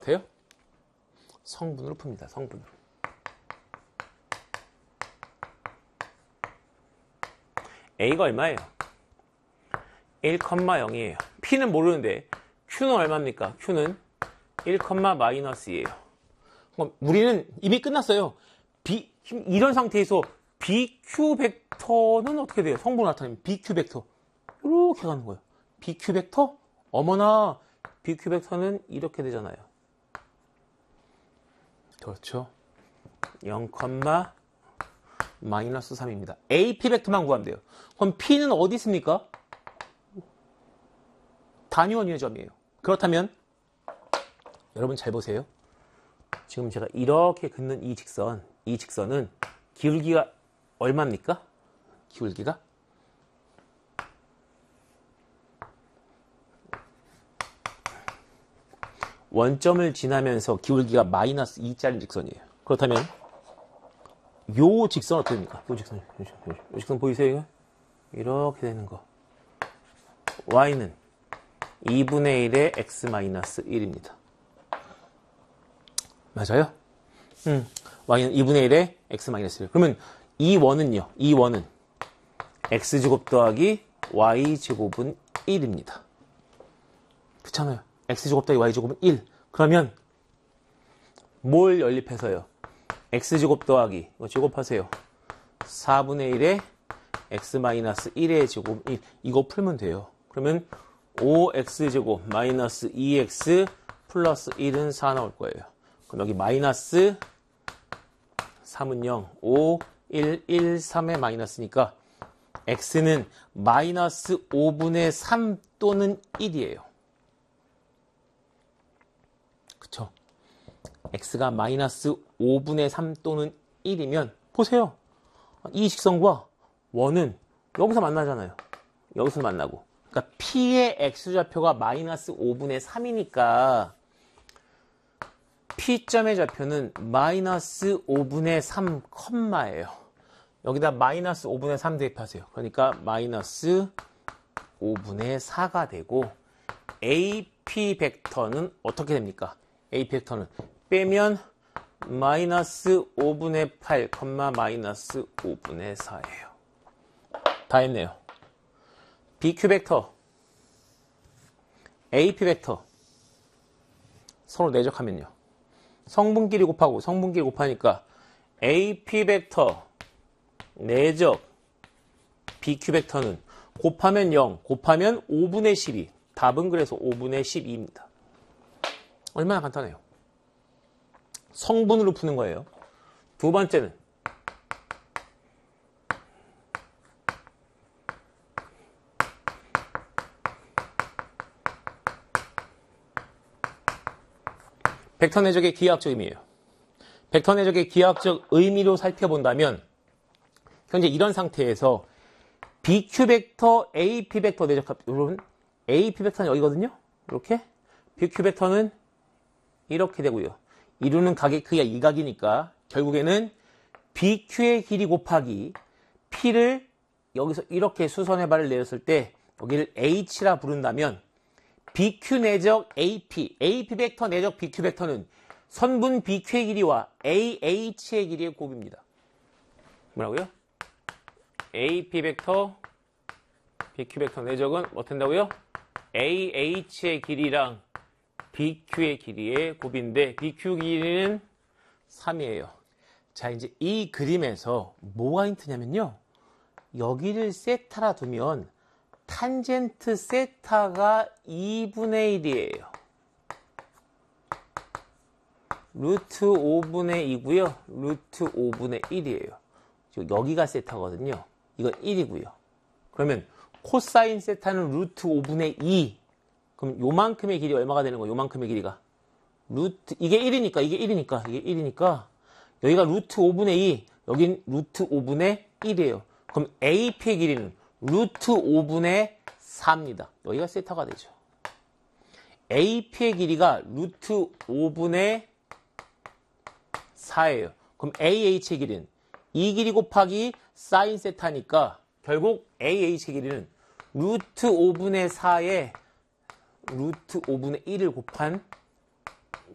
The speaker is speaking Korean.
돼요? 성분으로 풉니다. 성분으로. A가 얼마예요? 1,0이에요. P는 모르는데 Q는 얼마입니까? Q는 1,-이에요. 그럼 우리는 이미 끝났어요. 이런 상태에서 BQ 벡터는 어떻게 돼요? 성분을 나타내면 BQ 벡터 이렇게 가는 거예요. BQ 벡터? 어머나, BQ 벡터는 이렇게 되잖아요. 그렇죠. 0,-3입니다. AP 벡터만 구하면 돼요. 그럼 P는 어디 있습니까? 단위원위의 점이에요. 그렇다면 여러분 잘 보세요. 지금 제가 이렇게 긋는 이 직선은 기울기가 얼마입니까? 기울기가 원점을 지나면서 기울기가 -2짜리 직선이에요. 그렇다면 요 직선 어떻게 됩니까? 요 직선 보이세요? 이렇게 되는 거. y는 2분의 1의 x-1입니다. 맞아요? y는 2분의 1의 x-1. 그러면 이 원은요? 이 원은 x제곱 더하기 y제곱은 1입니다. 그렇잖아요. x제곱 더하기 y제곱은 1. 그러면 뭘 연립해서요? x제곱 더하기, 이거 제곱하세요. 4분의 1의 x-1의 제곱 1. 이거 풀면 돼요. 그러면 5x제곱 마이너스 2x 플러스 1은 4 나올 거예요. 그럼 여기 마이너스 3은 0, 5, 1, 1, 3의 마이너스니까 x는 마이너스 5분의 3 또는 1이에요. 그쵸? x가 마이너스 5분의 3 또는 1이면 보세요. 이 직선과 원은 여기서 만나잖아요. 여기서 만나고. 그러니까 P의 x좌표가 마이너스 5분의 3이니까 P점의 좌표는 마이너스 5분의 3, 컴마예요. 여기다 마이너스 5분의 3 대입하세요. 그러니까 마이너스 5분의 4가 되고 AP 벡터는 어떻게 됩니까? AP 벡터는 빼면 마이너스 5분의 8, 마이너스 5분의 4예요. 다 했네요. BQ 벡터, AP 벡터 서로 내적하면요. 성분끼리 곱하고 성분끼리 곱하니까 AP 벡터 내적 BQ 벡터는 곱하면 0, 곱하면 5분의 12. 답은 그래서 5분의 12입니다. 얼마나 간단해요. 성분으로 푸는 거예요. 두 번째는 벡터 내적의 기하학적 의미예요. 벡터 내적의 기하학적 의미로 살펴본다면 현재 이런 상태에서 BQ 벡터, AP 벡터 내적합, 여러분 AP 벡터는 여기거든요. 이렇게 BQ 벡터는 이렇게 되고요. 이루는 각의 크기가 일각이니까 결국에는 BQ의 길이 곱하기 P를 여기서 이렇게 수선의 발을 내렸을 때 여기를 H라 부른다면 BQ 내적 AP, AP 벡터 내적 BQ 벡터는 선분 BQ의 길이와 AH의 길이의 곱입니다. 뭐라고요? AP 벡터, BQ 벡터 내적은 뭐 된다고요? AH의 길이랑 BQ의 길이의 곱인데 BQ 길이는 3이에요. 자, 이제 이 그림에서 뭐가 힌트냐면요. 여기를 세타라 두면 탄젠트 세타가 2분의 1이에요. 루트 5분의 2고요. 루트 5분의 1이에요. 여기가 세타거든요. 이건 1이고요. 그러면 코사인 세타는 루트 5분의 2. 그럼 요만큼의 길이 얼마가 되는 거예요? 요만큼의 길이가. 이게 1이니까 여기가 루트 5분의 2, 여긴 루트 5분의 1이에요. 그럼 AP의 길이는 루트 5분의 4입니다. 여기가 세타가 되죠. AP의 길이가 루트 5분의 4예요. 그럼 AH의 길이는 이 길이 곱하기 사인 세타니까 결국 AH의 길이는 루트 5분의 4에 루트 5분의 1을 곱한